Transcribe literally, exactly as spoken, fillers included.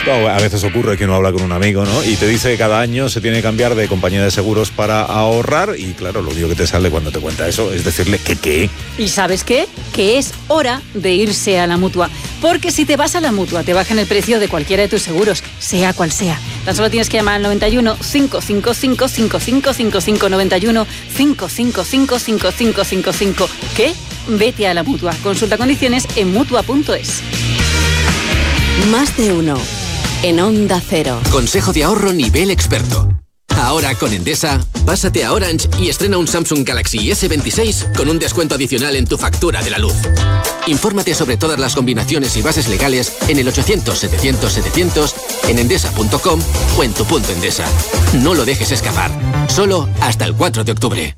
No, a veces ocurre que uno habla con un amigo, ¿no? Y te dice que cada año se tiene que cambiar de compañía de seguros para ahorrar y claro, lo único que te sale cuando te cuenta eso es decirle que qué. ¿Y sabes qué? Que es hora de irse a la Mutua. Porque si te vas a la Mutua, te bajan el precio de cualquiera de tus seguros, sea cual sea. Tan solo tienes que llamar al noventa y uno, cinco cinco cinco, cinco cinco cinco cinco, noventa y uno, cinco cinco cinco, cinco cinco cinco cinco. ¿Qué? Vete a la Mutua. Consulta condiciones en mutua punto es. Más de uno. En Onda Cero. Consejo de ahorro nivel experto. Ahora con Endesa, pásate a Orange y estrena un Samsung Galaxy ese veintiséis con un descuento adicional en tu factura de la luz. Infórmate sobre todas las combinaciones y bases legales en el ochocientos, setecientos, setecientos, en endesa punto com o en tu punto Endesa. No lo dejes escapar. Solo hasta el cuatro de octubre.